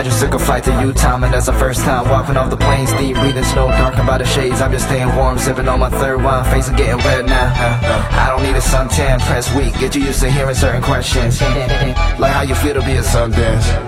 just took a flight to Utah, and that's the first time walking off the plains, deep breathing snow, darkened by the shades. I'm just staying warm, sipping on my third wine, face is getting red now. I don't need a suntan, press weak, get you used to hearing certain questions, like how you feel to be a Sundance.